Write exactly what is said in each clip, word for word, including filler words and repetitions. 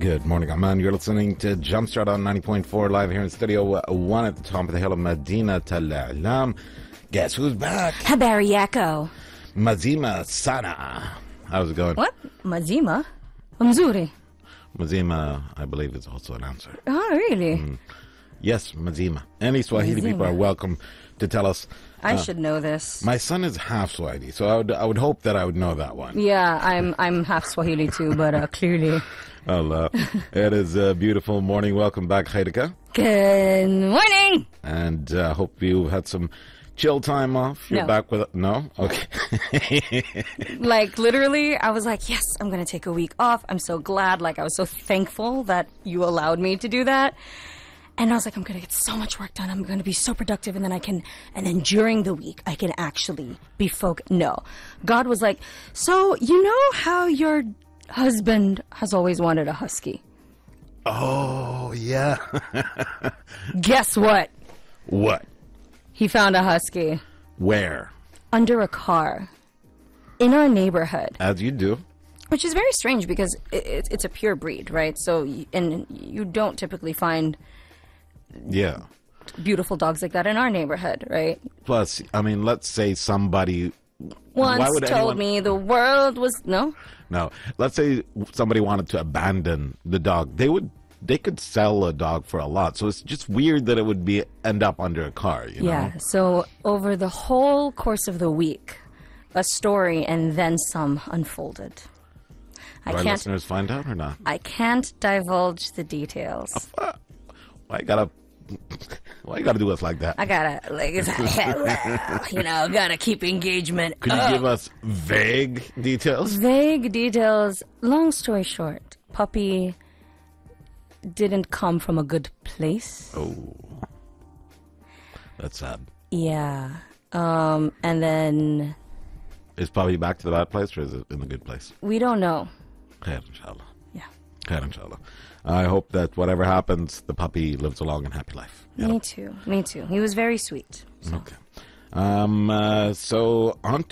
Good morning, Aman. You're listening to Jumpstart on ninety point four live here in Studio one at the top of the hill of Medina Al-Alam. Guess who's back? Habariako. Mazima Sana. How's it going? What? Mazima? Mzuri. Mazima, I believe, is also an answer. Oh, really? Mm. Yes, Mazima. Any Swahili Mazima. People are welcome to tell us. I uh, should know this. My son is half Swahili, so I would I would hope that I would know that one. Yeah, I'm I'm half Swahili too, but uh, clearly. Allah. It is a beautiful morning. Welcome back, Khairika. Good morning. And I uh, hope you had some chill time off. You're no. back with no? Okay. Like literally, I was like, yes, I'm going to take a week off. I'm so glad. Like I was so thankful that you allowed me to do that. And I was like, I'm going to get so much work done. I'm going to be so productive. And then I can, and then during the week, I can actually be focused. No. God was like, so you know how your husband has always wanted a husky? Oh, yeah. Guess what? What? He found a husky. Where? Under a car. In our neighborhood. As you do. Which is very strange because it, it, it's a pure breed, right? So, and you don't typically find... Yeah. Beautiful dogs like that in our neighborhood, right? Plus, I mean, let's say somebody once told anyone... me the world was no. No, let's say somebody wanted to abandon the dog. They would, they could sell a dog for a lot. So it's just weird that it would be end up under a car. You know? Yeah. So over the whole course of the week, a story and then some unfolded. Do I our can't, listeners find out or not? I can't divulge the details. Uh, why you gotta? Why you gotta do us like that? I gotta, like, you know, gotta keep engagement Could up. you give us vague details? Vague details. Long story short, puppy didn't come from a good place. Oh, that's sad. Yeah. Um, and then... Is puppy back to the bad place or is it in the good place? We don't know. Khair, inshallah. Yeah. Khair, inshallah. I hope that whatever happens, the puppy lives a long and happy life. Me know? too. Me too. He was very sweet. So. Okay. Um. Uh, so on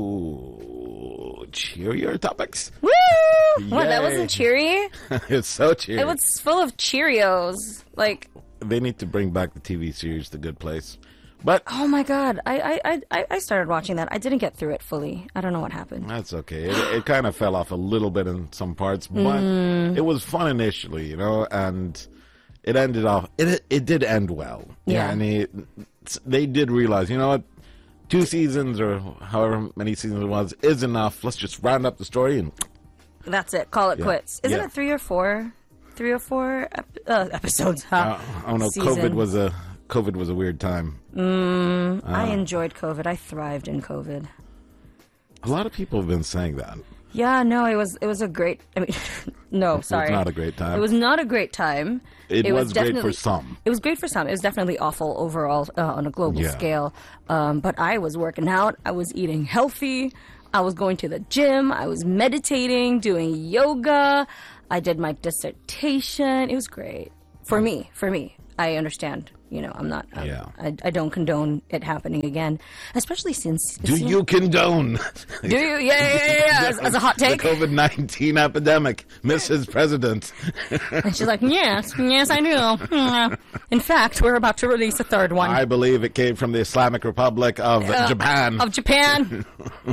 to cheerier topics. Woo! What? That wasn't cheery. It's so cheery. It was full of Cheerios. Like they need to bring back the T V series The Good Place. But oh my God, I I I I started watching that. I didn't get through it fully. I don't know what happened. That's okay. It, it kind of fell off a little bit in some parts, but mm. it was fun initially, you know, and it ended off. It it did end well. Yeah, and it, they did realize, you know what, two seasons or however many seasons it was is enough. Let's just round up the story and that's it. Call it yeah. quits. Isn't yeah. it three or four, three or four ep- uh, episodes? Huh? Uh, I don't know. Seasons. COVID was a. COVID was a weird time. Mm, uh, I enjoyed COVID. I thrived in COVID. A lot of people have been saying that. Yeah, no, it was it was a great. I mean, no, sorry, it was not a great time. It was not a great time. It, it was, was great for some. It was great for some. It was definitely awful overall uh, on a global yeah. scale. Um, but I was working out. I was eating healthy. I was going to the gym. I was meditating, doing yoga. I did my dissertation. It was great for me. For me, I understand. You know, I'm not, um, yeah. I, I don't condone it happening again, especially since... Do you know, condone? Do you? Yeah, yeah, yeah, yeah. As, as a hot take. The COVID nineteen epidemic, Missus President. And she's like, yes, yes, I do. In fact, we're about to release a third one. I believe it came from the Islamic Republic of uh, Japan. Of Japan.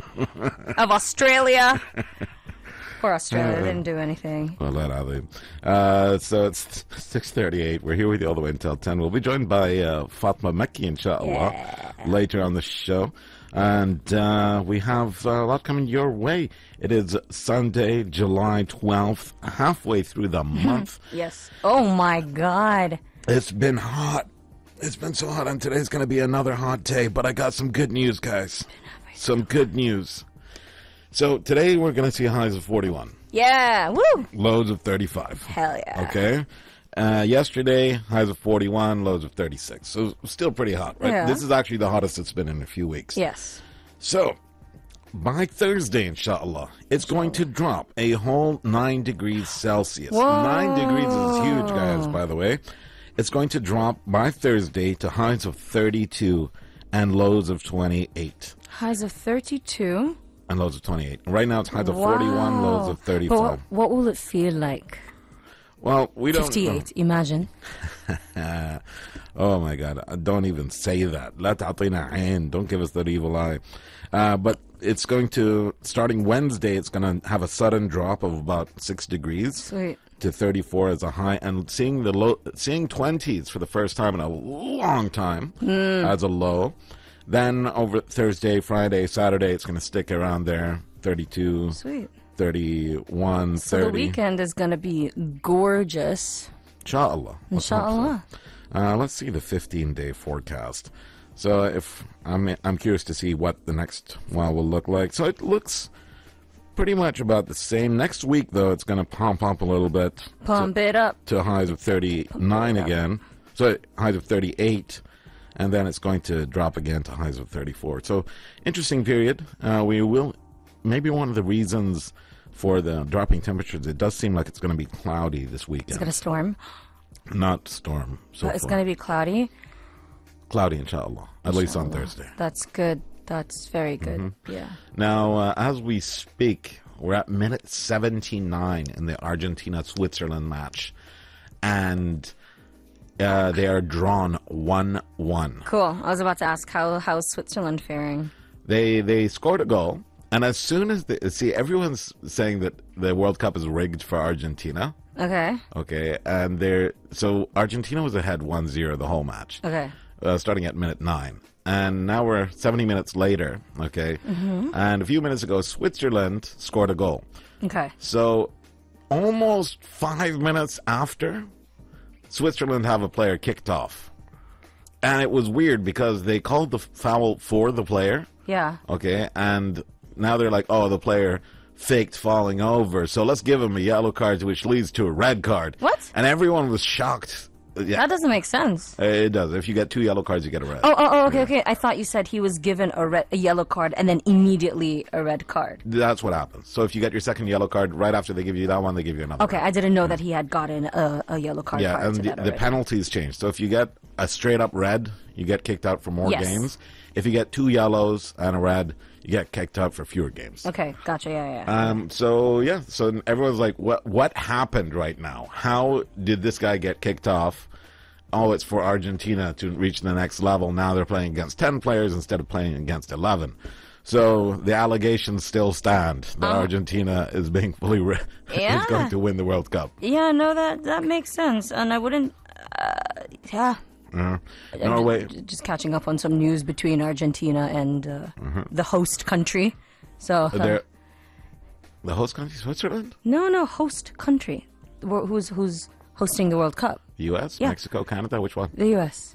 Of Australia. Poor Australia, uh, didn't do anything. Well, that other. Uh, so it's six thirty-eight. We're here with you all the way until ten. We'll be joined by uh, Fatma Mekki, inshallah, yeah. later on the show. And uh, we have uh, a lot coming your way. It is Sunday, July twelfth, halfway through the month. Yes. Oh, my God. It's been hot. It's been so hot, and today's going to be another hot day. But I got some good news, guys. Some good news. So today we're going to see highs of forty-one. Yeah, woo! Lows of thirty-five. Hell yeah. Okay. Uh, yesterday, highs of forty-one, lows of thirty-six. So still pretty hot, right? Yeah. This is actually the hottest it's been in a few weeks. Yes. So by Thursday, inshallah, it's going to drop a whole nine degrees Celsius. Whoa. Nine degrees is huge, guys, by the way. It's going to drop by Thursday to highs of thirty-two and lows of twenty-eight. Highs of thirty-two. And lows of twenty-eight. Right now it's highs of Wow. forty-one, lows of thirty-five. But what, what will it feel like? Well, we don't. fifty-eight, imagine. Oh my God! Don't even say that. La ta'tina ayn. Don't give us that evil eye. Uh, but it's going to starting Wednesday. It's going to have a sudden drop of about six degrees Sweet. to thirty-four as a high, and seeing the low, seeing twenties for the first time in a long time as a low. Then over Thursday, Friday, Saturday, it's going to stick around there, thirty-two. Sweet. thirty-one, So thirty. the weekend is going to be gorgeous. Inshallah. Let's hope so. Inshallah. Uh, let's see the fifteen-day forecast. So if I'm I'm curious to see what the next while will look like. So it looks pretty much about the same. Next week, though, it's going to pump up a little bit. Pump it up. To highs of thirty-nine again. So highs of thirty-eight. And then it's going to drop again to highs of thirty-four. So interesting period. Uh, we will, maybe one of the reasons for the dropping temperatures, it does seem like it's going to be cloudy this weekend. It's going to storm. Not storm. So But it's far. going to be cloudy. Cloudy, inshallah. At least on Thursday. That's good. That's very good. Mm-hmm. Yeah. Now, uh, as we speak, we're at minute seventy-nine in the Argentina-Switzerland match. And uh, they are drawn one one. Cool. I was about to ask how how's Switzerland faring? They they scored a goal. And as soon as they, see, everyone's saying that the World Cup is rigged for Argentina. Okay. Okay. And they're, so Argentina was ahead one zero the whole match. Okay. Uh, starting at minute nine. And now we're seventy minutes later, okay? Mm-hmm. And a few minutes ago, Switzerland scored a goal. Okay. So almost five minutes after, Switzerland have a player kicked off. And it was weird because they called the foul for the player, Yeah. okay? And now they're like, oh, the player faked falling over, so let's give him a yellow card, which leads to a red card. What? And everyone was shocked. Yeah, That doesn't make sense. it does. If you get two yellow cards, you get a red. Oh, oh, oh, okay, okay. I thought you said he was given a red, a yellow card and then immediately a red card. That's what happens. So if you get your second yellow card, right after they give you that one, they give you another. Okay, I didn't know that he had gotten a, a yellow card Yeah, prior and to the, that the already. penalties change. So if you get a straight up red, you get kicked out for more Yes. games. If you get two yellows and a red, you get kicked out for fewer games. Okay, gotcha. Yeah, yeah. Um, so yeah, so everyone's like, what what happened right now? How did this guy get kicked off? Oh, it's for Argentina to reach the next level. Now they're playing against ten players instead of playing against eleven. So the allegations still stand that Argentina is being fully re- Yeah. is going to win the World Cup. yeah, no, that that makes sense, and I wouldn't. Uh, yeah. Uh, I'm Norway, j- just catching up on some news between Argentina and uh, the host country. So uh, they're the host country, Switzerland, no, no, host country. Wh- Who's who's hosting the World Cup? U S, Yeah. Mexico, Canada. Which one? The U S.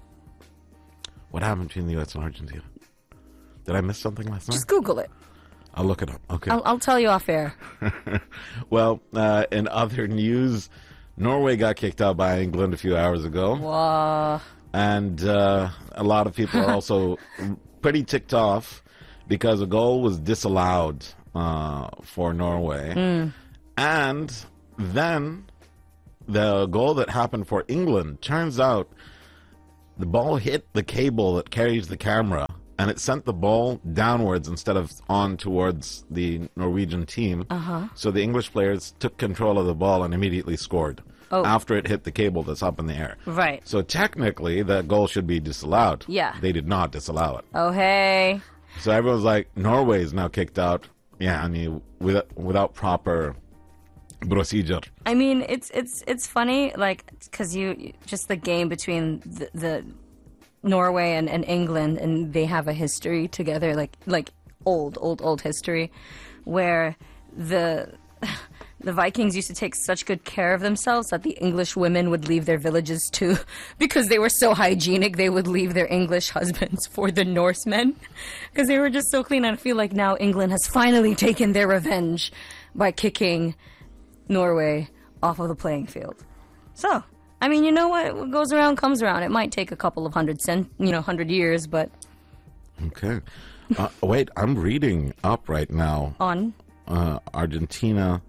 What happened between the U S and Argentina? Did I miss something last night? Just Google it. I'll look it up. Okay. I'll, I'll tell you off air. Well, uh, in other news, Norway got kicked out by England a few hours ago. Wow. And uh, a lot of people are also pretty ticked off because a goal was disallowed uh, for Norway. Mm. And then the goal that happened for England, turns out the ball hit the cable that carries the camera, and it sent the ball downwards instead of on towards the Norwegian team. Uh-huh. So the English players took control of the ball and immediately scored Oh. after it hit the cable that's up in the air. Right. So technically, that goal should be disallowed. Yeah. They did not disallow it. Oh, hey. So everyone's like, Norway is now kicked out. Yeah, I mean, without, without proper procedure. I mean, it's it's it's funny, like, because you just the game between the, the Norway and, and England, and they have a history together, like like old, old, old history, where the the Vikings used to take such good care of themselves that the English women would leave their villages too, because they were so hygienic. They would leave their English husbands for the Norsemen, because they were just so clean. And I feel like now England has finally taken their revenge by kicking Norway off of the playing field. So, I mean, you know what? What goes around comes around. It might take a couple of hundred cent, you know, hundred years, but Okay. Uh, wait, I'm reading up right now. on. Uh, Argentina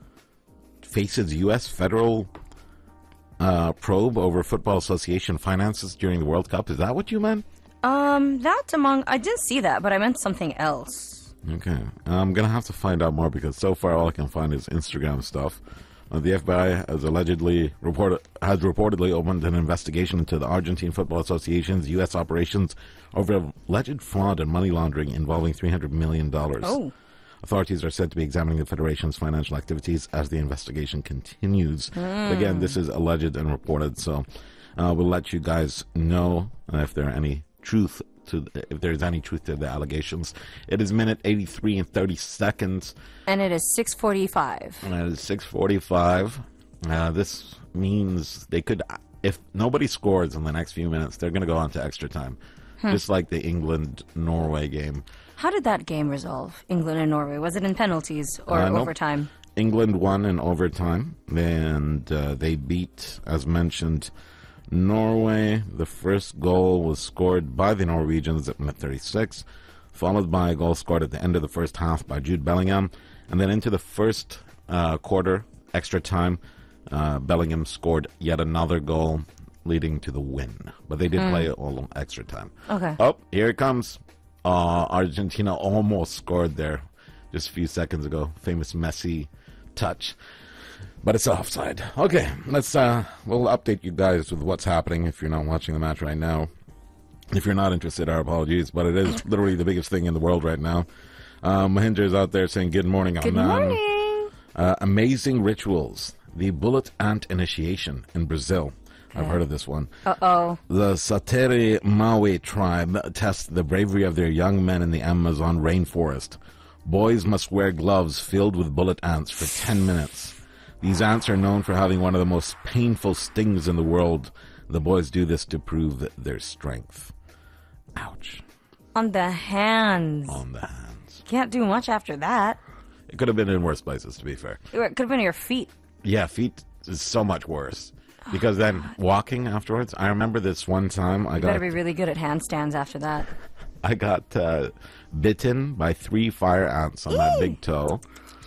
faces U S federal uh, probe over Football Association finances during the World Cup. Is that what you meant? Um, that among I didn't see that, but I meant something else. Okay. I'm going to have to find out more because so far all I can find is Instagram stuff. Uh, the F B I has allegedly reported has reportedly opened an investigation into the Argentine Football Association's U S operations over alleged fraud and money laundering involving three hundred million dollars. Oh. Authorities are said to be examining the federation's financial activities as the investigation continues. Mm. But again, this is alleged and reported, so uh, we'll let you guys know uh, if there are any truth to if there's any truth to the allegations. It is minute eighty-three and thirty seconds. And it is six forty-five. And it is six forty-five. Uh, this means they could, if nobody scores in the next few minutes, they're going to go on to extra time. Hmm. Just like the England-Norway game. How did that game resolve, England and Norway? Was it in penalties or uh, overtime? Nope. England won in overtime, and uh, they beat, as mentioned, Norway. The first goal was scored by the Norwegians at minute thirty-six, followed by a goal scored at the end of the first half by Jude Bellingham. And then into the first uh, quarter, extra time, uh, Bellingham scored yet another goal, leading to the win. But they did mm. play all extra time. Okay. Oh, here it comes. Uh, Argentina almost scored there just a few seconds ago. Famous Messi touch. But it's offside. Okay, let's, uh, we'll update you guys with what's happening if you're not watching the match right now. If you're not interested, our apologies, but it is literally the biggest thing in the world right now. Uh, Mahinder's out there saying, good morning, Good Amnan. morning. Uh, amazing rituals. The bullet ant initiation in Brazil. Okay. I've heard of this one. Uh-oh. The Sateri Maui tribe tests the bravery of their young men in the Amazon rainforest. Boys must wear gloves filled with bullet ants for ten minutes. These ants are known for having one of the most painful stings in the world. The boys do this to prove their strength. Ouch. On the hands. On the hands. Can't do much after that. It could have been in worse places, to be fair. It could have been your feet. Yeah, feet is so much worse. Because then walking afterwards, I remember this one time I you got... better be really good at handstands after that. I got uh, bitten by three fire ants on my big toe.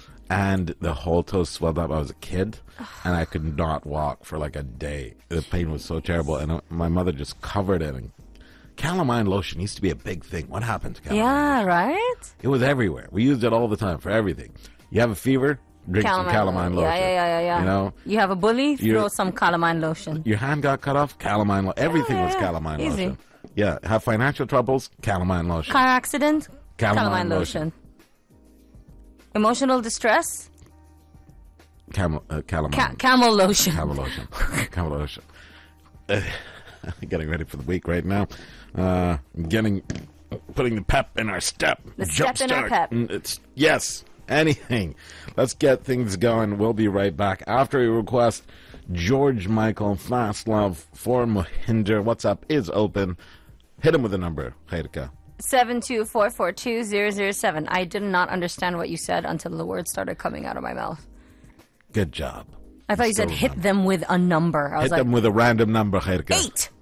And the whole toe swelled up. I was a kid, and I could not walk for like a day. The pain was so terrible, and uh, my mother just covered it. And calamine lotion used to be a big thing. What happened to calamine Yeah, lotion? right? It was everywhere. We used it all the time for everything. You have a fever, drink calamine, some calamine lotion. Yeah, yeah, yeah, yeah, yeah. You know, you have a bully, throw You're, some calamine lotion. Your hand got cut off, calamine lotion. Everything yeah, was yeah. calamine Easy. lotion. Yeah, have financial troubles, calamine lotion. Car accident, calamine, calamine lotion. lotion. Emotional distress, Camel, uh, calamine. Ca- camel lotion. Camel lotion. Camel lotion. Uh, getting ready for the week right now. Uh, getting, putting the pep in our step. The Jump step in our start. pep. It's yes, anything. Let's get things going. We'll be right back after we request George Michael Fast Love for Mohinder. WhatsApp is open. Hit him with a number, Khairka. seven two four four two zero zero seven. I did not understand what you said until the words started coming out of my mouth. Good job. I thought you said hit them with a number. I was Hit like, them with a random number, Khairka. Eight.